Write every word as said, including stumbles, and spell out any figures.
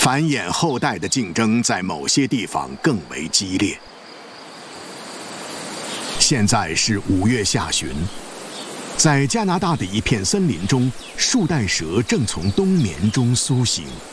繁衍后代的竞争在某些地方更为激烈。现在是五月下旬，在加拿大的一片森林中，树袋蛇正从冬眠中苏醒。